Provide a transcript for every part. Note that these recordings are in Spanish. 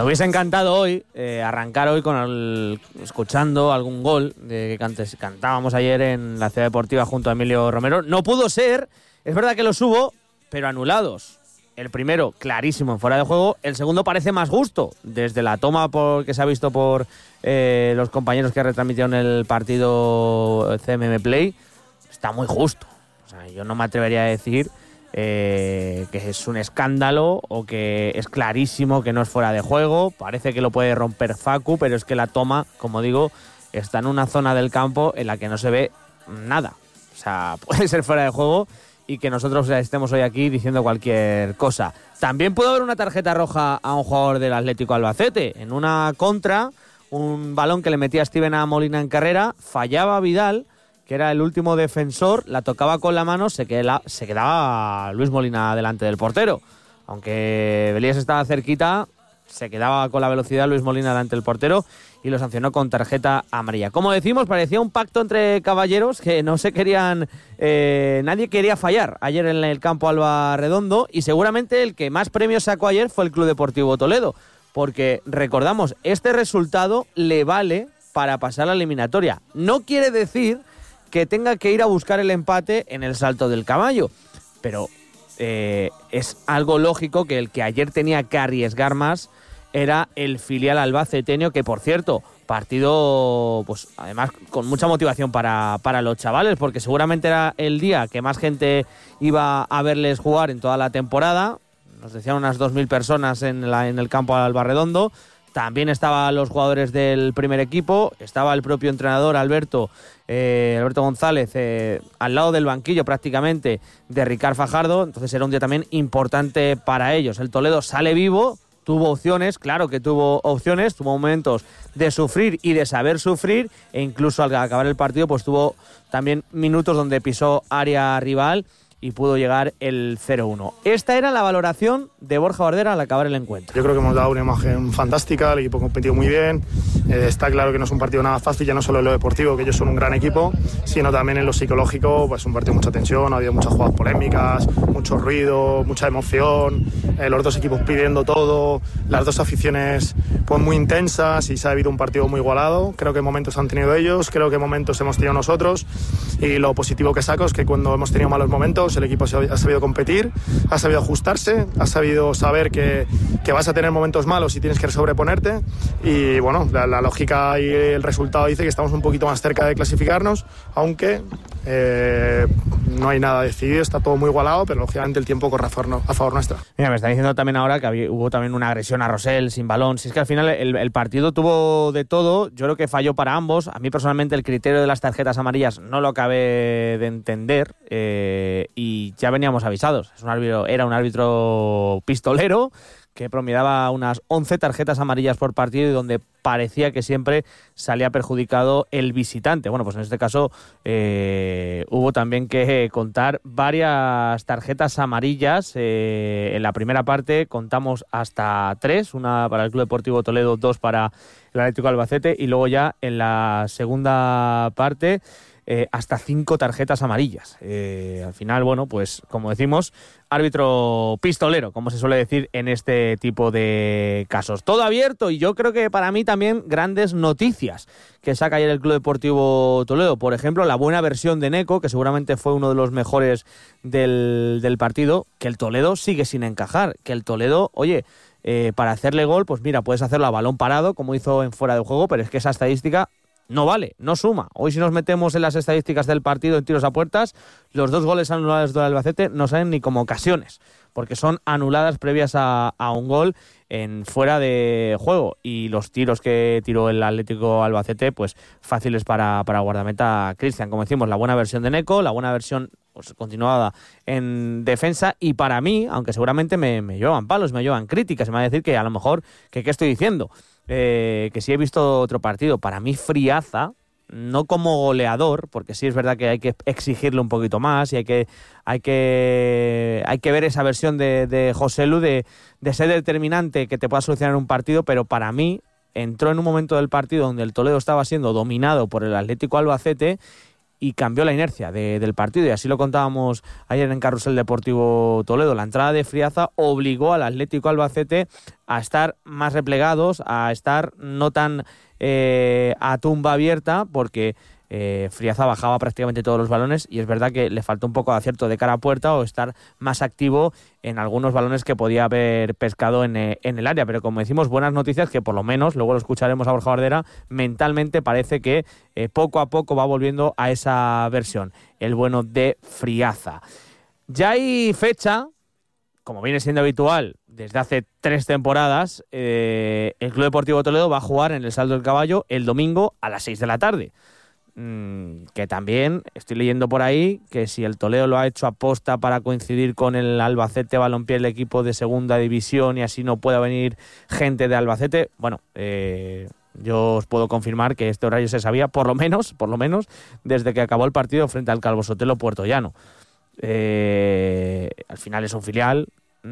Me hubiese encantado hoy arrancar hoy escuchando algún gol que cantábamos ayer en la Ciudad Deportiva junto a Emilio Romero. No pudo ser, es verdad que los hubo, pero anulados. El primero, clarísimo, en fuera de juego. El segundo parece más justo, desde la toma que se ha visto por los compañeros que retransmitieron el partido CMM Play. Está muy justo. O sea, yo no me atrevería a decir que es un escándalo o que es clarísimo que no es fuera de juego. Parece que lo puede romper Facu, pero es que la toma, como digo, está en una zona del campo en la que no se ve nada. O sea, puede ser fuera de juego y que nosotros estemos hoy aquí diciendo cualquier cosa. También puede haber una tarjeta roja a un jugador del Atlético Albacete. En una contra, un balón que le metía Steven a Molina en carrera, fallaba Vidal, que era el último defensor, la tocaba con la mano, se quedaba Luis Molina delante del portero. Aunque Belías estaba cerquita, se quedaba con la velocidad Luis Molina delante del portero y lo sancionó con tarjeta amarilla. Como decimos, parecía un pacto entre caballeros que no se querían... nadie quería fallar ayer en el campo Alba Redondo, y seguramente el que más premios sacó ayer fue el Club Deportivo Toledo, porque recordamos, este resultado le vale para pasar la eliminatoria. No quiere decir que tenga que ir a buscar el empate en el Salto del Caballo, pero es algo lógico que el que ayer tenía que arriesgar más era el filial albaceteño, que por cierto, partido pues además con mucha motivación para los chavales, porque seguramente era el día que más gente iba a verles jugar en toda la temporada. Nos decían unas 2.000 personas en el campo Alba Redondo. También estaban los jugadores del primer equipo, estaba el propio entrenador Alberto González al lado del banquillo prácticamente de Ricard Fajardo. Entonces era un día también importante para ellos. El Toledo sale vivo, tuvo opciones, claro que tuvo opciones, tuvo momentos de sufrir y de saber sufrir, e incluso al acabar el partido pues tuvo también minutos donde pisó área rival y pudo llegar el 0-1. Esta era la valoración de Borja Bardera al acabar el encuentro. Yo creo que hemos dado una imagen fantástica, el equipo ha competido muy bien, está claro que no es un partido nada fácil, ya no solo en lo deportivo, que ellos son un gran equipo, sino también en lo psicológico, pues un partido de mucha tensión, ha habido muchas jugadas polémicas, mucho ruido, mucha emoción, los dos equipos pidiendo todo, las dos aficiones pues muy intensas, y se ha habido un partido muy igualado. Creo que momentos han tenido ellos, creo que momentos hemos tenido nosotros, y lo positivo que saco es que cuando hemos tenido malos momentos el equipo ha sabido competir, ha sabido ajustarse, ha sabido saber que vas a tener momentos malos y tienes que sobreponerte, y bueno, la lógica y el resultado dice que estamos un poquito más cerca de clasificarnos, aunque no hay nada decidido, está todo muy igualado, pero lógicamente el tiempo corre a favor nuestra. Mira, me está diciendo también ahora que hubo también una agresión a Rosell sin balón. Si es que al final el partido tuvo de todo, yo creo que falló para ambos. A mí personalmente el criterio de las tarjetas amarillas no lo acabé de entender, y ya veníamos avisados. Era un árbitro pistolero que promediaba unas 11 tarjetas amarillas por partido y donde parecía que siempre salía perjudicado el visitante. Bueno, pues en este caso hubo también que contar varias tarjetas amarillas. En la primera parte contamos hasta 3, una para el Club Deportivo Toledo, 2 para el Atlético Albacete, y luego ya en la segunda parte hasta 5 tarjetas amarillas. Al final, bueno, pues como decimos, árbitro pistolero, como se suele decir en este tipo de casos. Todo abierto, y yo creo que para mí también grandes noticias que saca ayer el Club Deportivo Toledo. Por ejemplo, la buena versión de Neco, que seguramente fue uno de los mejores del partido, que el Toledo sigue sin encajar, que el Toledo, oye, para hacerle gol, pues mira, puedes hacerlo a balón parado, como hizo en fuera de juego, pero es que esa estadística no vale, no suma. Hoy si nos metemos en las estadísticas del partido en tiros a puertas, los 2 goles anulados del Albacete no salen ni como ocasiones, porque son anuladas previas a un gol en fuera de juego, y los tiros que tiró el Atlético Albacete pues fáciles para guardameta Cristian. Como decimos, la buena versión de Neco, la buena versión pues continuada en defensa, y para mí, aunque seguramente me llevan palos, me llevan críticas, me van a decir que a lo mejor que qué estoy diciendo, que sí he visto otro partido, para mí Friaza, no como goleador, porque sí es verdad que hay que exigirle un poquito más y hay que ver esa versión de José Lu de ser determinante, que te pueda solucionar un partido, pero para mí entró en un momento del partido donde el Toledo estaba siendo dominado por el Atlético Albacete y cambió la inercia del partido, y así lo contábamos ayer en Carrusel Deportivo Toledo. La entrada de Friaza obligó al Atlético Albacete a estar más replegados, a estar no tan a tumba abierta, porque Friaza bajaba prácticamente todos los balones, y es verdad que le faltó un poco de acierto de cara a puerta o estar más activo en algunos balones que podía haber pescado en el área. Pero como decimos, buenas noticias, que por lo menos, luego lo escucharemos a Borja Bardera, mentalmente parece que poco a poco va volviendo a esa versión, el bueno de Friaza. Ya hay fecha, como viene siendo habitual desde hace 3 temporadas, el Club Deportivo Toledo va a jugar en el Salto del Caballo el domingo a las 6 de la tarde. Que también estoy leyendo por ahí que si el Toledo lo ha hecho aposta para coincidir con el Albacete Balompié, el equipo de segunda división, y así no pueda venir gente de Albacete, bueno, yo os puedo confirmar que este horario se sabía por lo menos desde que acabó el partido frente al Calvo Sotelo Puertollano. Al final es un filial,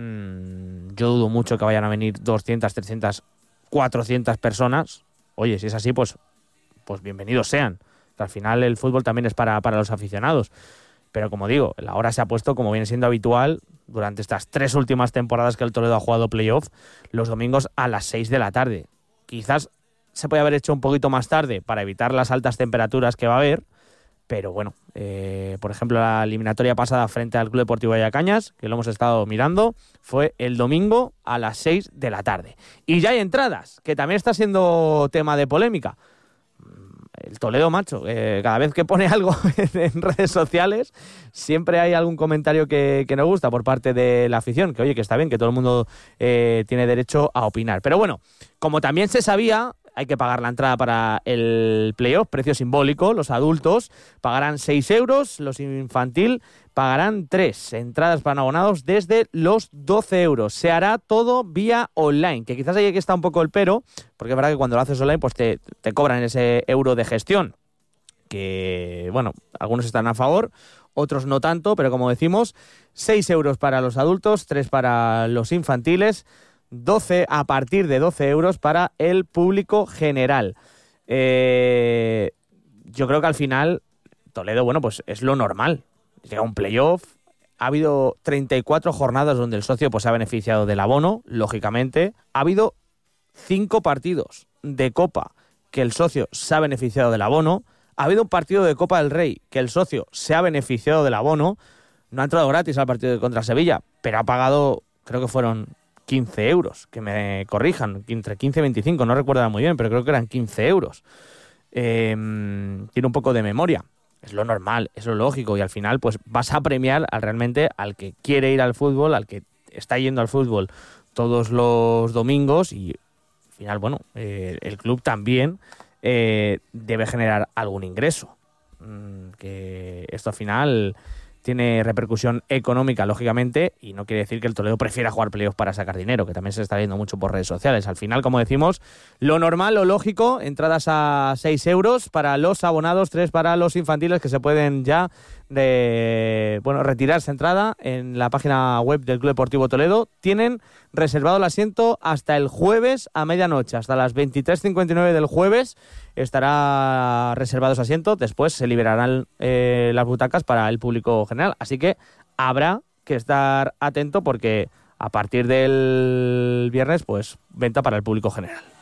yo dudo mucho que vayan a venir 200, 300, 400 personas. Oye, si es así, pues bienvenidos sean. Al final el fútbol también es para los aficionados. Pero como digo, la hora se ha puesto, como viene siendo habitual, durante estas 3 últimas temporadas que el Toledo ha jugado playoff, los domingos a las 6 de la tarde. Quizás se puede haber hecho un poquito más tarde para evitar las altas temperaturas que va a haber, pero bueno, por ejemplo, la eliminatoria pasada frente al Club Deportivo Ayacañas, que lo hemos estado mirando, fue el domingo a las 6 de la tarde. Y ya hay entradas, que también está siendo tema de polémica. El Toledo, macho, cada vez que pone algo en redes sociales, siempre hay algún comentario que no gusta por parte de la afición, que oye, que está bien, que todo el mundo tiene derecho a opinar. Pero bueno, como también se sabía, hay que pagar la entrada para el playoff, precio simbólico. Los adultos pagarán 6 euros, los infantil pagarán 3. Entradas para abonados desde los 12 euros. Se hará todo vía online, que quizás ahí que está un poco el pero, porque es verdad que cuando lo haces online pues te cobran ese euro de gestión, que bueno, algunos están a favor, otros no tanto, pero como decimos, 6 euros para los adultos, 3 para los infantiles, 12 a partir de 12 euros para el público general. Yo creo que al final Toledo, bueno, pues es lo normal. Llega un playoff, ha habido 34 jornadas donde el socio pues se ha beneficiado del abono, lógicamente. Ha habido 5 partidos de Copa que el socio se ha beneficiado del abono. Ha habido un partido de Copa del Rey que el socio se ha beneficiado del abono. No ha entrado gratis al partido contra Sevilla, pero ha pagado, creo que fueron 15 euros, que me corrijan, entre 15 y 25, no recuerdo muy bien, pero creo que eran 15 euros. Tiene un poco de memoria. Es lo normal, es lo lógico, y al final pues vas a premiar realmente al que quiere ir al fútbol, al que está yendo al fútbol todos los domingos, y al final, bueno, el club también debe generar algún ingreso. Que esto al final tiene repercusión económica, lógicamente, y no quiere decir que el Toledo prefiera jugar playoff para sacar dinero, que también se está viendo mucho por redes sociales. Al final, como decimos, lo normal, lo lógico, entradas a 6 euros para los abonados, 3 para los infantiles, que se pueden ya retirarse entrada en la página web del Club Deportivo Toledo. Tienen reservado el asiento hasta el jueves a medianoche, hasta las 23:59 del jueves estará reservado ese asiento. Después se liberarán las butacas para el público general, así que habrá que estar atento, porque a partir del viernes pues venta para el público general.